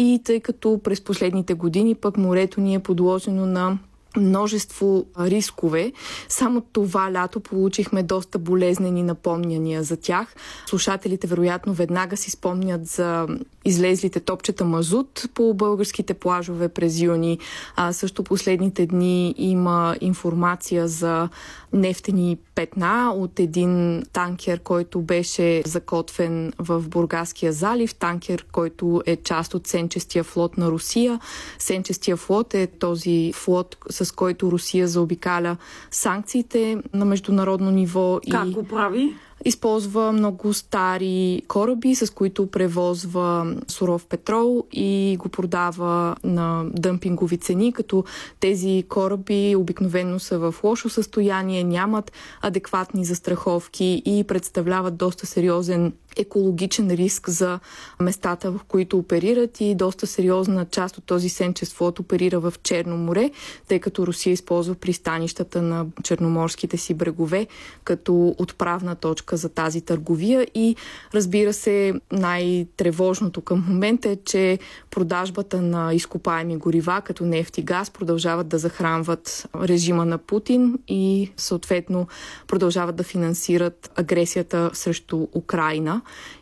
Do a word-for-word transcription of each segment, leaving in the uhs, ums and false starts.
И тъй като през последните години пък морето ни е подложено на множество рискове. Само това лято получихме доста болезнени напомняния за тях. Слушателите вероятно веднага си спомнят за излезлите топчета мазут по българските плажове през юни. А също последните дни има информация за нефтени петна от един танкер, който беше закотвен в Бургаския залив. Танкер, който е част от Сенчестия флот на Русия. Сенчестия флот е този флот, с който Русия заобикаля санкциите на международно ниво. Как и го прави? Използва много стари кораби, с които превозва суров петрол и го продава на дъмпингови цени, като тези кораби обикновено са в лошо състояние, нямат адекватни застраховки и представляват доста сериозен екологичен риск за местата, в които оперират, и доста сериозна част от този сенчест флот оперира в Черно море, тъй като Русия използва пристанищата на черноморските си брегове като отправна точка за тази търговия. И разбира се, най-тревожното към момента е, че продажбата на изкопаеми горива, като нефт и газ, продължават да захранват режима на Путин и съответно продължават да финансират агресията срещу Украйна.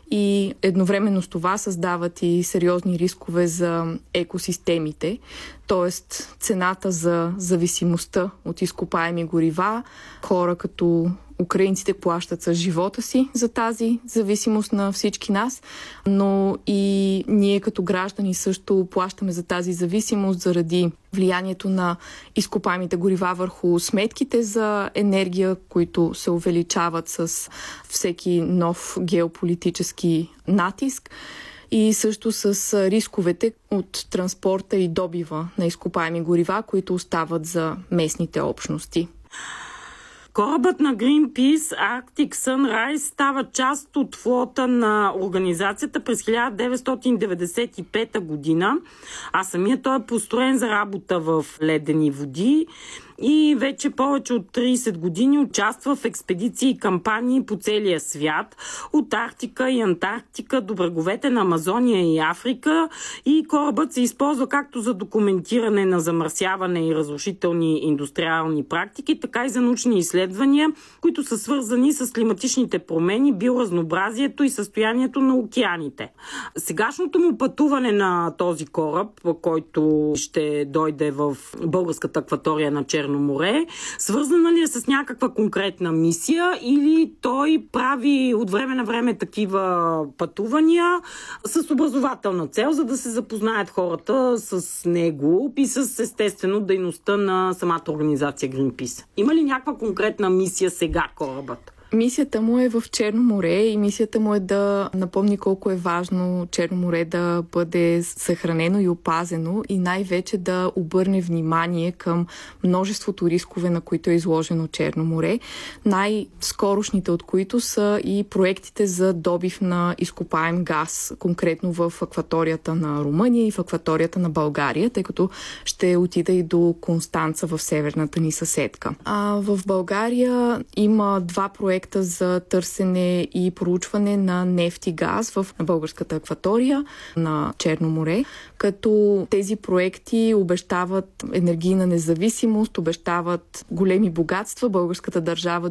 И едновременно с това създават и сериозни рискове за екосистемите, т.е. цената за зависимостта от изкопаеми горива. Хора като украинците плащат с живота си за тази зависимост на всички нас, но и ние като граждани също плащаме за тази зависимост заради влиянието на изкопаемите горива върху сметките за енергия, които се увеличават с всеки нов геополитически натиск, и също с рисковете от транспорта и добива на изкопаеми горива, които остават за местните общности. Корабът на Greenpeace Arctic Sunrise става част от флота на организацията през хиляда деветстотин деветдесет и пета година, а самият той е построен за работа в ледени води и вече повече от трийсет години участва в експедиции и кампании по целия свят, от Арктика и Антарктика до бреговете на Амазония и Африка, и корабът се използва както за документиране на замърсяване и разрушителни индустриални практики, така и за научни изследвания, които са свързани с климатичните промени, биоразнообразието и състоянието на океаните. Сегашното му пътуване на този кораб, който ще дойде в българската акватория на Черно море, свързана ли е с някаква конкретна мисия, или той прави от време на време такива пътувания с образователна цел, за да се запознаят хората с него и с естествено дейността на самата организация Greenpeace? Има ли някаква конкретна мисия сега корабът? Мисията му е в Черно море и мисията му е да напомни колко е важно Черно море да бъде съхранено и опазено, и най-вече да обърне внимание към множеството рискове, на които е изложено Черно море. Най-скорошните от които са и проектите за добив на изкопаем газ, конкретно в акваторията на Румъния и в акваторията на България, тъй като ще отида и до Констанца в северната ни съседка. А в България има два проекта за търсене и проучване на нефт и газ в българската акватория на Черно море, като тези проекти обещават енергийна независимост, обещават големи богатства. Българската държава